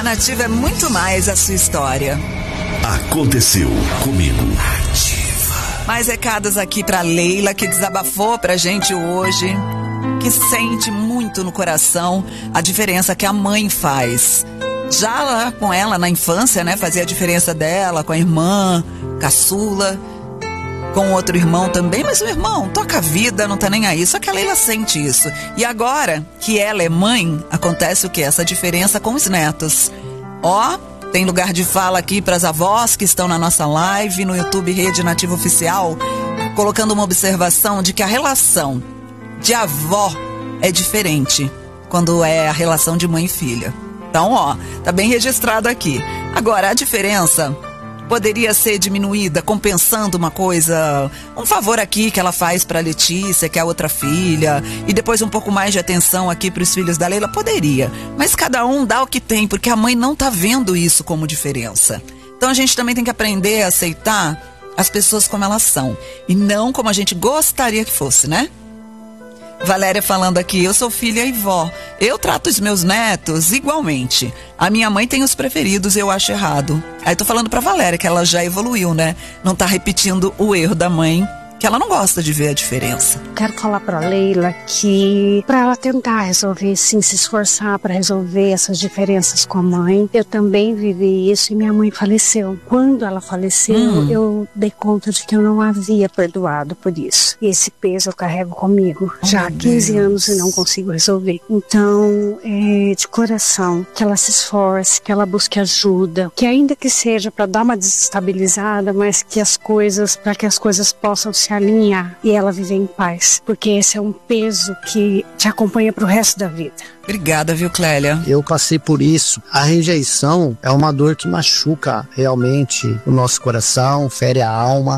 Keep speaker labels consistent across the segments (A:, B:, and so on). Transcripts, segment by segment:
A: Nativa é muito mais a sua história.
B: Aconteceu comigo.
A: Mais recados aqui pra Leila, que desabafou pra gente hoje, que sente muito no coração a diferença que a mãe faz. Já lá com ela na infância, né, fazia a diferença dela com a irmã, caçula, com outro irmão também, mas o irmão toca a vida, não tá nem aí, só que a Leila sente isso. E agora que ela é mãe, acontece o quê? Essa diferença com os netos. Ó, tem lugar de fala aqui para as avós que estão na nossa live, no YouTube Rede Nativa Oficial, colocando uma observação de que a relação de avó é diferente quando é a relação de mãe e filha. Então, ó, tá bem registrado aqui. Agora, a diferença poderia ser diminuída compensando uma coisa, um favor aqui que ela faz pra Letícia, que é a outra filha, e depois um pouco mais de atenção aqui pros filhos da Leila, poderia. Mas cada um dá o que tem, porque a mãe não tá vendo isso como diferença. Então a gente também tem que aprender a aceitar as pessoas como elas são, e não como a gente gostaria que fosse, né? Valéria falando aqui, eu sou filha e vó. Eu trato os meus netos igualmente. A minha mãe tem os preferidos, eu acho errado. Aí tô falando pra Valéria que ela já evoluiu, né? Não tá repetindo o erro da mãe, que ela não gosta de ver a diferença.
C: Quero falar pra Leila que pra ela tentar resolver, sim, se esforçar pra resolver essas diferenças com a mãe. Eu também vivi isso e minha mãe faleceu. Quando ela faleceu, eu dei conta de que eu não havia perdoado por isso. E esse peso eu carrego comigo já há 15 anos e não consigo resolver. Então, de coração, que ela se esforce, que ela busque ajuda, que ainda que seja pra dar uma desestabilizada, mas que as coisas, para que as coisas possam se alinhar e ela viver em paz, porque esse é um peso que te acompanha pro resto da vida.
A: Obrigada, viu, Clélia?
D: Eu passei por isso. A rejeição é uma dor que machuca realmente o nosso coração, fere a alma,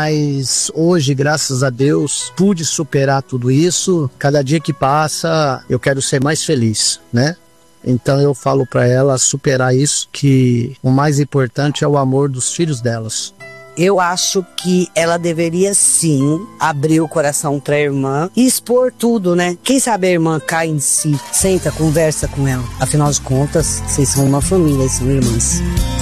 D: mas hoje, graças a Deus, pude superar tudo isso. Cada dia que passa, eu quero ser mais feliz, né? Então eu falo para ela superar isso, que o mais importante é o amor dos filhos delas.
E: Eu acho que ela deveria sim abrir o coração pra irmã e expor tudo, né? Quem sabe a irmã cai em si, senta, conversa com ela. Afinal de contas, vocês são uma família, são irmãs.